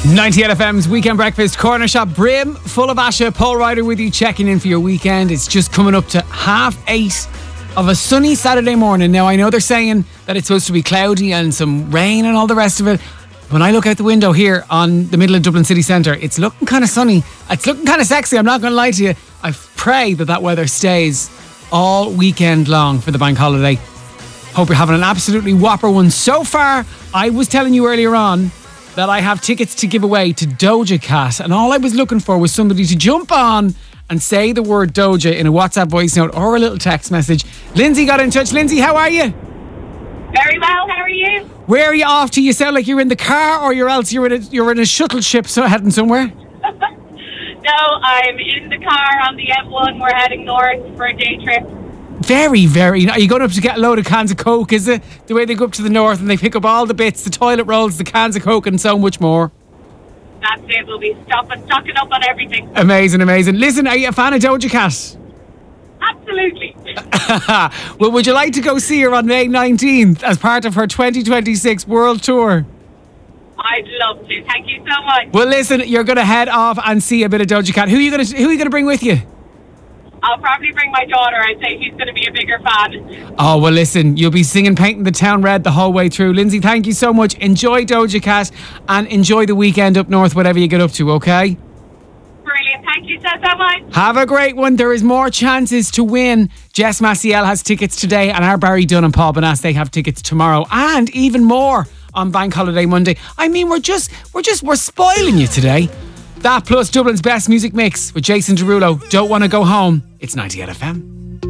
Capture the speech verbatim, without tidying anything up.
ninety-eight F M's Weekend Breakfast Corner Shop, brim full of Asha. Paul Ryder with you, checking in for your weekend. It's just coming up to half eight of a sunny Saturday morning. Now, I know they're saying that it's supposed to be cloudy and some rain and all the rest of it. When I look out the window here on the middle of Dublin city centre, it's looking kind of sunny. It's looking kind of sexy, I'm not going to lie to you. I pray that that weather stays all weekend long for the bank holiday. Hope you're having an absolutely whopper one. So far, I was telling you earlier on that I have tickets to give away to Doja Cat, and all I was looking for was somebody to jump on and say the word Doja in a WhatsApp voice note or a little text message. Lindsay got in touch. Lindsay, how are you? Very well, how are you? Where are you off to? You sound like you're in the car, or you're else you're in a, you're in a shuttle ship so heading somewhere. No, I'm in the car on the M one. We're heading north for a day trip. Very, very. Are you going up to get a load of cans of Coke? Is it the way they go up to the north and they pick up all the bits, the toilet rolls, the cans of Coke, and so much more? That's it. We'll be stopping, stocking up on everything. Amazing, amazing. Listen, are you a fan of Doja Cat? Absolutely. Well, would you like to go see her on May nineteenth as part of her twenty twenty-six World Tour? I'd love to. Thank you so much. Well, listen, you're going to head off and see a bit of Doja Cat. Who are you going to Who are you going to bring with you? I'll probably bring my daughter. I'd say she's going to be a bigger fan. Oh, well, listen, you'll be singing Painting the Town Red the whole way through. Lindsay, thank you so much. Enjoy Doja Cat and enjoy the weekend up north, whatever you get up to, okay? Brilliant. Thank you so, so much. Have a great one. There is more chances to win. Jess Maciel has tickets today, and our Barry Dunn and Paul Bonas, they have tickets tomorrow, and even more on Bank Holiday Monday. I mean, we're just, we're just, we're spoiling you today. That plus Dublin's best music mix with Jason Derulo. Don't want to go home. It's ninety-eight F M.